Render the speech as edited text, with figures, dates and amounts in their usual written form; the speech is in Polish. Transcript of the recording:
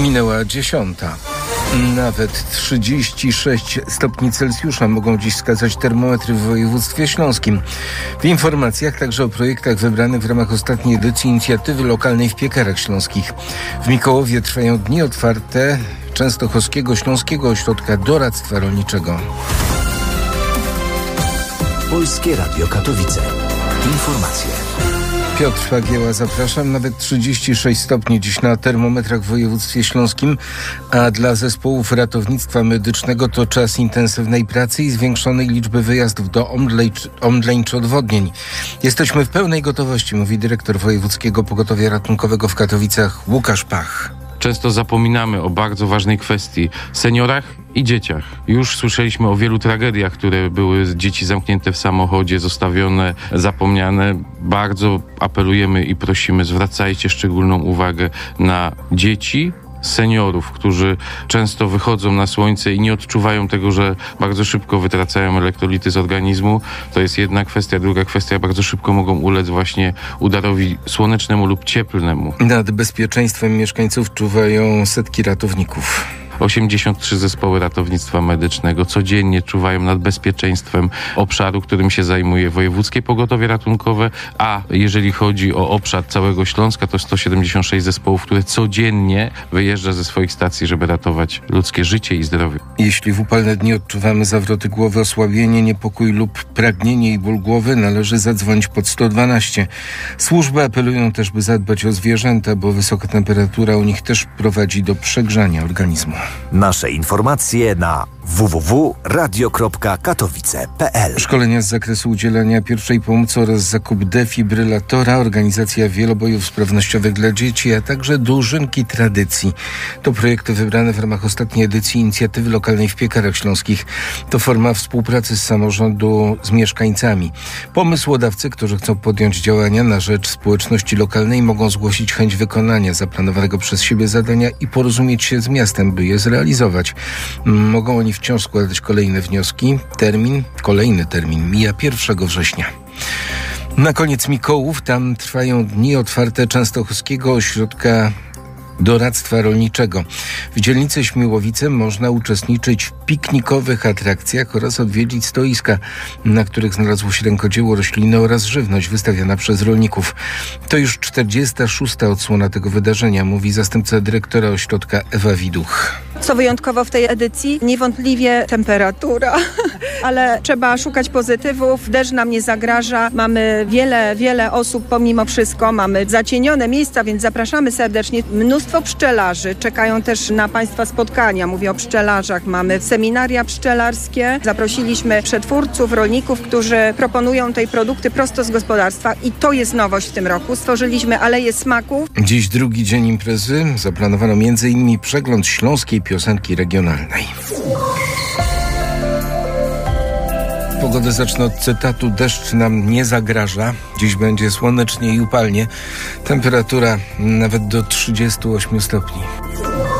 Minęła 10. Nawet 36 stopni Celsjusza mogą dziś wskazać termometry w województwie śląskim. W informacjach także o projektach wybranych w ramach ostatniej edycji inicjatywy lokalnej w Piekarach Śląskich. W Mikołowie trwają dni otwarte Częstochowskiego Śląskiego Ośrodka Doradztwa Rolniczego. Polskie Radio Katowice. Informacje. Piotr Fagieła, zapraszam. Nawet 36 stopni dziś na termometrach w województwie śląskim, a dla zespołów ratownictwa medycznego to czas intensywnej pracy i zwiększonej liczby wyjazdów do omdleń czy odwodnień. Jesteśmy w pełnej gotowości, mówi dyrektor Wojewódzkiego Pogotowia Ratunkowego w Katowicach Łukasz Pach. Często zapominamy o bardzo ważnej kwestii – seniorach i dzieciach. Już słyszeliśmy o wielu tragediach, które były dzieci zamknięte w samochodzie, zostawione, zapomniane. Bardzo apelujemy i prosimy, zwracajcie szczególną uwagę na dzieci, seniorów, którzy często wychodzą na słońce i nie odczuwają tego, że bardzo szybko wytracają elektrolity z organizmu. To jest jedna kwestia. Druga kwestia, bardzo szybko mogą ulec właśnie udarowi słonecznemu lub cieplnemu. Nad bezpieczeństwem mieszkańców czuwają setki ratowników. 83 zespoły ratownictwa medycznego codziennie czuwają nad bezpieczeństwem obszaru, którym się zajmuje Wojewódzkie Pogotowie Ratunkowe, a jeżeli chodzi o obszar całego Śląska, to 176 zespołów, które codziennie wyjeżdża ze swoich stacji, żeby ratować ludzkie życie i zdrowie. Jeśli w upalne dni odczuwamy zawroty głowy, osłabienie, niepokój lub pragnienie i ból głowy, należy zadzwonić pod 112. Służby apelują też, by zadbać o zwierzęta, bo wysoka temperatura u nich też prowadzi do przegrzania organizmu. Nasze informacje na www.radio.katowice.pl. Szkolenia z zakresu udzielania pierwszej pomocy oraz zakup defibrylatora, organizacja wielobojów sprawnościowych dla dzieci, a także dożynki tradycji. To projekty wybrane w ramach ostatniej edycji inicjatywy lokalnej w Piekarach Śląskich. To forma współpracy z samorządu z mieszkańcami. Pomysłodawcy, którzy chcą podjąć działania na rzecz społeczności lokalnej, mogą zgłosić chęć wykonania zaplanowanego przez siebie zadania i porozumieć się z miastem, by je zrealizować. Mogą oni wciąż składać kolejne wnioski. Kolejny termin mija 1 września. Na koniec Mikołów, tam trwają dni otwarte Częstochowskiego Ośrodka Doradztwa Rolniczego. W dzielnicy Śmiłowice można uczestniczyć w piknikowych atrakcjach oraz odwiedzić stoiska, na których znalazło się rękodzieło roślinne oraz żywność wystawiana przez rolników. To już 46. odsłona tego wydarzenia, mówi zastępca dyrektora ośrodka Ewa Widuch. Co wyjątkowo w tej edycji? Niewątpliwie temperatura, ale trzeba szukać pozytywów. Deszcz nam nie zagraża. Mamy wiele osób pomimo wszystko. Mamy zacienione miejsca, więc zapraszamy serdecznie. Mnóstwo pszczelarzy. Czekają też na Państwa spotkania. Mówię o pszczelarzach. Mamy seminaria pszczelarskie. Zaprosiliśmy przetwórców, rolników, którzy proponują tej produkty prosto z gospodarstwa i to jest nowość w tym roku. Stworzyliśmy Aleję Smaków. Dziś drugi dzień imprezy. Zaplanowano m.in. przegląd śląskiej piosenki regionalnej. Pogodę zacznę od cytatu. Deszcz nam nie zagraża. Dziś będzie słonecznie i upalnie. Temperatura nawet do 38 stopni.